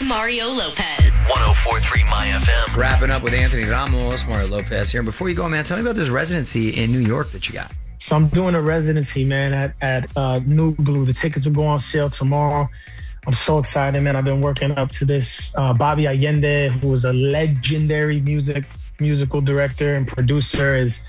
Mario Lopez. 104.3 My FM. Wrapping up with Anthony Ramos, Mario Lopez here. And before you go, man, tell me about this residency in New York that you got. So I'm doing a residency, man, at New Blue. The tickets will go on sale tomorrow. I'm so excited, man. I've been working up to this. Bobby Allende, who was a legendary musical director and producer, is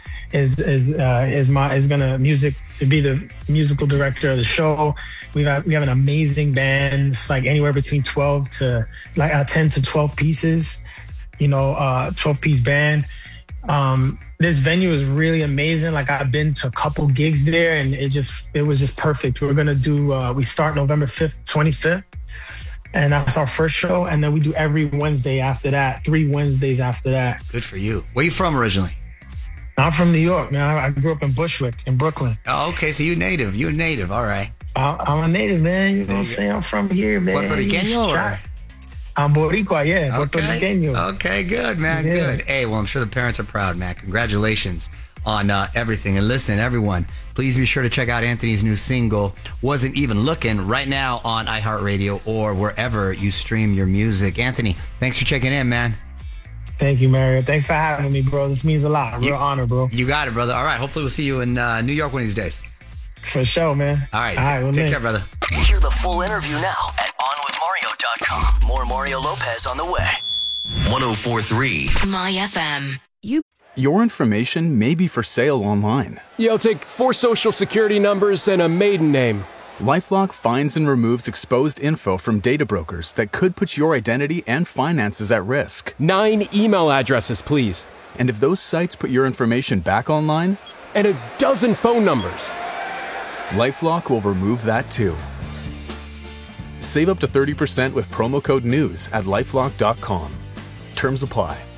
gonna be the musical director of the show. We have an amazing band. It's like anywhere between 10 to 12 pieces. 12-piece band. This venue is really amazing. Like, I've been to a couple gigs there, and it was just perfect. We're gonna do. We start November 25th, and that's our first show. And then we do every Wednesday after that. 3 Wednesdays after that. Good for you. Where you from originally? I'm from New York, man. I grew up in Bushwick, in Brooklyn. Oh, okay. So you're native. You're native. All right. I'm a native, man. You know what I'm saying? I'm from here, man. Puerto Riqueño or? I'm Boricua, yeah. Puerto Riqueño. Okay, good, man. Yeah. Good. Hey, well, I'm sure the parents are proud, man. Congratulations on everything. And listen, everyone, please be sure to check out Anthony's new single, Wasn't Even Looking, right now on iHeartRadio or wherever you stream your music. Anthony, thanks for checking in, man. Thank you, Mario. Thanks for having me, bro. This means a lot. Real honor, bro. You got it, brother. All right. Hopefully we'll see you in New York one of these days. For sure, man. All right. Take care, brother. Hear the full interview now at OnWithMario.com. More Mario Lopez on the way. 104.3 My FM. Your information may be for sale online. I'll take 4 social security numbers and a maiden name. LifeLock finds and removes exposed info from data brokers that could put your identity and finances at risk. 9 email addresses, please. And if those sites put your information back online? And a dozen phone numbers. LifeLock will remove that too. Save up to 30% with promo code NEWS at LifeLock.com. Terms apply.